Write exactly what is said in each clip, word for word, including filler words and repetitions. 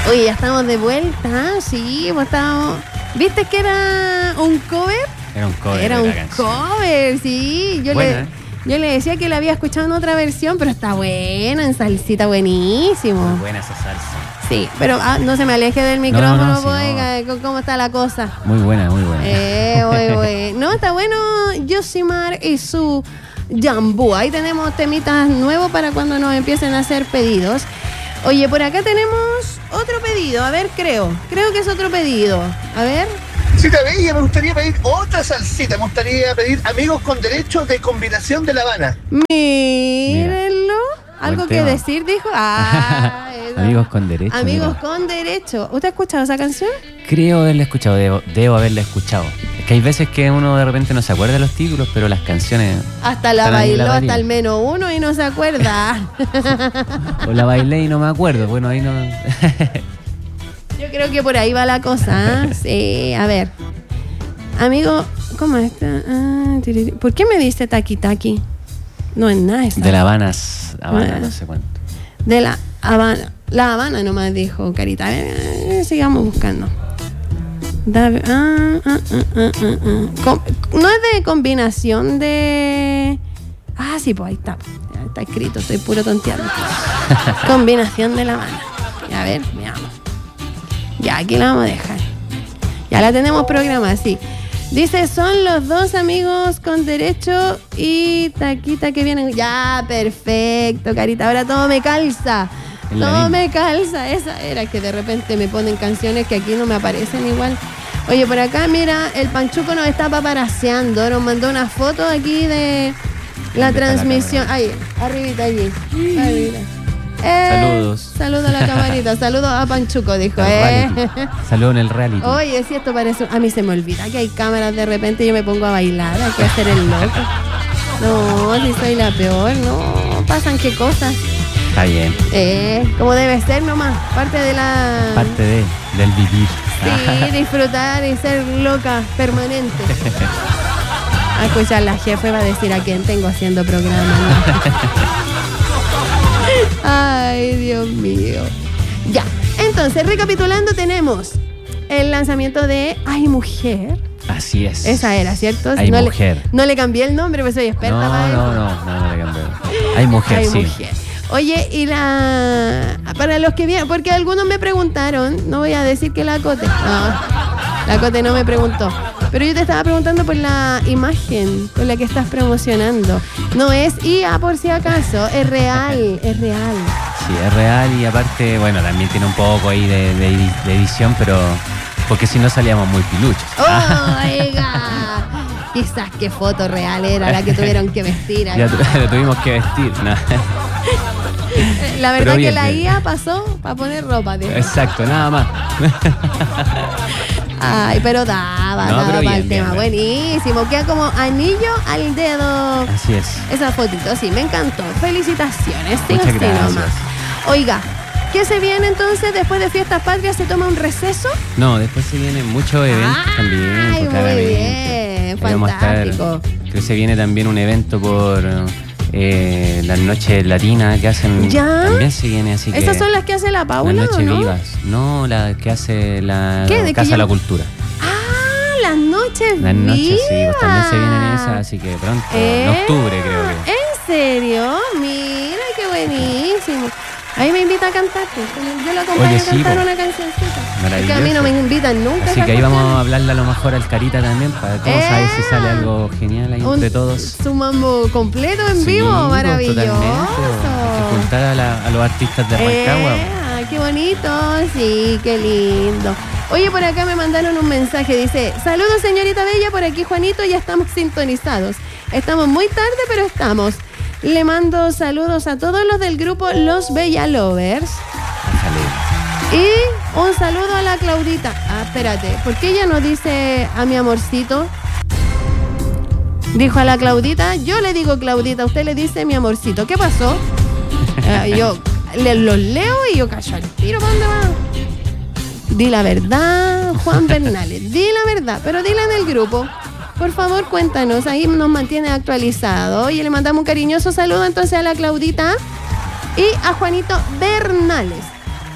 Oye, ya estamos de vuelta, sí, hemos estado... ¿Viste que era un cover? Era un cover. Era de un la canción. cover, sí. Yo Buena, le, ¿eh? yo le decía que la había escuchado en otra versión, pero está buena, en salsita, buenísimo. Muy buena esa salsa. Sí, pero ah, no se me aleje del micrófono, no, no, sí, oiga, no. ¿Cómo está la cosa? Muy buena, muy buena. Eh, oye, oye. No, está bueno Yosimar y su Jambú. Ahí tenemos temitas nuevos para cuando nos empiecen a hacer pedidos. Oye, por acá tenemos otro pedido. A ver, creo. Creo que es otro pedido. A ver. Salsita bella, me gustaría pedir otra salsita. Me gustaría pedir Amigos con Derecho de Combinación de La Habana. Mírenlo. ¿Algo Buen que tema. decir, dijo? Ah, eso. Amigos con derecho. Amigos mira. con derecho. ¿Usted ha escuchado esa canción? Creo haberla escuchado, debo, debo haberla escuchado. Es que hay veces que uno de repente no se acuerda de los títulos, pero las canciones... Hasta la están ahí en bailó la hasta valía. el menos uno y no se acuerda. O la bailé y no me acuerdo. Bueno, ahí no... Yo creo que por ahí va la cosa. ¿eh? Sí, a ver. Amigo, ¿cómo está? Ah, tiriri. ¿Por qué me dice taqui taqui? No es nada esa. De La Habana, Habana, Ah. no sé cuánto. De la Habana. La Habana nomás dijo Carita. A ver, eh, sigamos buscando. Da- ah, ah, ah, ah, ah, ah. Com- no es de combinación de... Ah, sí, pues ahí está. Ya está escrito, estoy puro tonteando. Combinación de La Habana. A ver, veamos. Ya, aquí la vamos a dejar. Ya la tenemos programada, sí. Dice, son los dos amigos con derecho y taquita que vienen. Ya, perfecto, Carita. Ahora todo me calza. Es la Todo misma. me calza. Esa era que de repente me ponen canciones que aquí no me aparecen igual. Oye, por acá, mira, el Panchuco nos está paparaseando. Nos mandó una foto aquí de la ¿Dónde está la transmisión. Ahí, arribita allí. Arribita. Eh, Saludos. Saludos a la camarita. Saludos a Panchuco, dijo. El Eh. reality. Saludo en el reality. Oye, si esto parece... A mí se me olvida que hay cámaras de repente y yo me pongo a bailar, hay que hacer el loco. No, si soy la peor, no. Pasan qué cosas. Está bien. Eh, como debe ser nomás, parte de la... Parte de, del vivir. Sí, disfrutar y ser loca permanente. A escuchar la jefe va a decir a quién tengo haciendo programa. ¿no? Ay, Dios mío. Ya, entonces, recapitulando, tenemos el lanzamiento de Ay, Mujer. Así es. Esa era, ¿cierto? Hay no mujer. Le, no le cambié el nombre, pues soy experta. No, para no, eso. no, no, no le cambié. Hay mujer, Ay, sí. Mujer. Oye, y la... Para los que vieron, porque algunos me preguntaron, no voy a decir que la Cote. No, la Cote no me preguntó. Pero yo te estaba preguntando por la imagen con la que estás promocionando. No es I A por si acaso, es real, es real. Sí, es real y aparte, bueno, también tiene un poco ahí de, de, edi- de edición, pero porque si no salíamos muy piluchos. ¡Oiga! Quizás qué foto real era la que tuvieron que vestir. ahí. Ya tu- lo tuvimos que vestir. ¿no? La verdad Pero que bien, la bien. I A pasó para poner ropa. Dijo. Exacto, nada más. Ay, pero daba, No, daba pero para bien, el bien, tema. bien. Buenísimo. Queda como anillo al dedo. Así es. Esa fotito, sí, me encantó. Felicitaciones. Siga Muchas así gracias. nomás. Oiga, ¿qué se viene entonces después de Fiestas Patrias? ¿Se toma un receso? No, después se vienen muchos eventos Ay, también. muy pues, claramente. bien, Ahí vamos a estar- fantástico. creo que se viene también un evento por eh, las noches latinas que hacen. ¿Ya? También se viene, así que. ¿Esas son las que hace la Paula Las o noches no? vivas. No, la que hace la ¿Qué? ¿De qué Casa de llama? la Cultura. Ah, las noches Las noches, sí, pues también se vienen vivas. esas, así que pronto, Eh, en octubre creo que. ¿En serio? Mira, qué buenísimo. Ahí me invita a cantar, pues. Yo lo acompaño Oye, a sí, cantar po. una cancioncita. Es Maravilloso. que a mí no me invitan nunca. Así esas que ahí vamos a cuestiones. hablarle a lo mejor al Carita también, para todos Eh. saber si sale algo genial ahí Un- entre todos. Su mambo completo en Sí, vivo, pues, maravilloso. totalmente, pues, hay que juntar a, la- a los artistas de Rancagua. Eh, ah, qué bonito, sí, qué lindo. Oye, por acá me mandaron un mensaje, dice, saludos señorita Bella, por aquí Juanito, ya estamos sintonizados. Estamos muy tarde, pero estamos. Le mando saludos a todos los del grupo Los Bella Lovers. Déjale. Y un saludo a la Claudita. Ah, espérate, ¿por qué ella no dice a mi amorcito? Dijo a la Claudita, yo le digo Claudita, usted le dice mi amorcito. ¿Qué pasó? Eh, yo le- los leo y yo callo al tiro, ¿para dónde va? Di la verdad, Juan Bernales, di la verdad, pero dila en el grupo. Por favor, cuéntanos, ahí nos mantiene actualizados. Y le mandamos un cariñoso saludo entonces a la Claudita y a Juanito Bernales.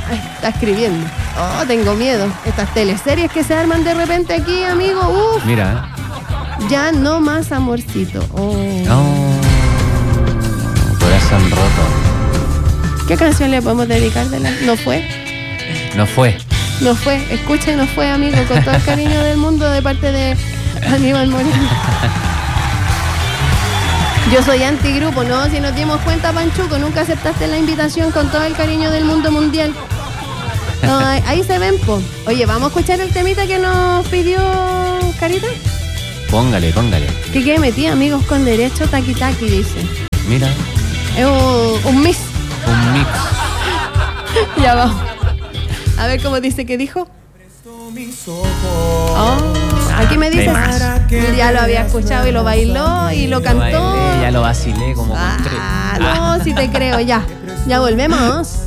Ay, está escribiendo. Oh, tengo miedo. Estas teleseries que se arman de repente aquí, amigo. Uf. Mira. Ya no más amorcito. Oh. Oh, corazón roto. ¿Qué canción le podemos dedicar de la? ¿No fue? No fue. No fue. Escuche, no fue, amigo. Con todo el cariño del mundo de parte de Aníbal Moreno. Yo soy antigrupo, ¿no? Si nos dimos cuenta, Panchuco, nunca aceptaste la invitación con todo el cariño del mundo mundial. No, ahí, ahí se ven, po. Oye, ¿vamos a escuchar el temita que nos pidió Carita? Póngale, póngale. Que quede metida, amigos con derecho, taqui taqui, dice. Mira. Es un, un mix. Un mix. Ya vamos. A ver cómo dice que dijo. Oh, aquí me dice. Ya lo había escuchado y lo bailó y lo cantó. Lo bailé, ya lo vacilé como con tres. Ah, no, si te creo, ya. Ya volvemos.